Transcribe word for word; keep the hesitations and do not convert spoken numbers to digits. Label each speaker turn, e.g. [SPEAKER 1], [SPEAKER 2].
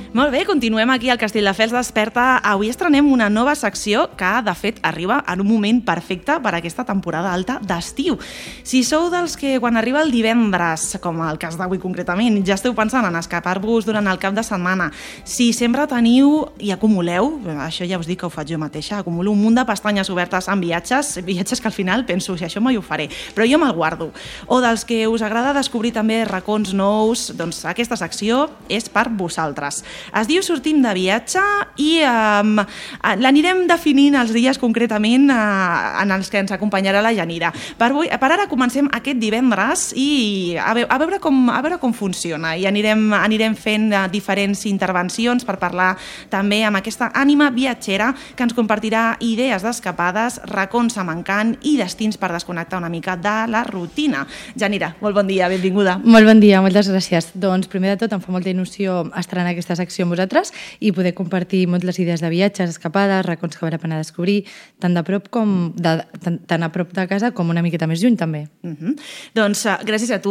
[SPEAKER 1] Molt bé, continuem aquí al Castelldefels Desperta. Avui estrenem una nova secció que, de fet, arriba en un moment perfecte per a aquesta temporada alta d'estiu. Si sou dels que, quan arriba el divendres, com el cas d'avui concretament, ja esteu pensant en escapar-vos durant el cap de setmana, si sempre teniu i acumuleu, això ja us dic que ho faig jo mateixa, acumulo un munt de pestanyes obertes en viatges, viatges que al final penso, si això mai ho faré, però jo me'l guardo. O dels que us agrada descobrir també racons nous, doncs aquesta secció és per vosaltres. Es diu Sortim de viatge i um, l'anirem definint els dies concretament uh, en els que ens acompanyarà la Yanira. Per, avui, per ara comencem aquest divendres i a, ve a, veure, com, a veure com funciona. I anirem, anirem fent uh, diferents intervencions per parlar també amb aquesta ànima viatgera que ens compartirà idees d'escapades, racons amb encant i destins per desconnectar una mica de la rutina. Yanira, molt bon dia, benvinguda.
[SPEAKER 2] Molt bon dia, moltes gràcies. Doncs primer de tot em fa molta il·lusió estrenar aquesta secció amb vosaltres i poder compartir moltes idees de viatges, escapades, racons que val la pena descobrir, tant de prop com de, tant, tant a prop de casa com una miqueta més lluny també.
[SPEAKER 1] Uh-huh. Doncs uh, gràcies a tu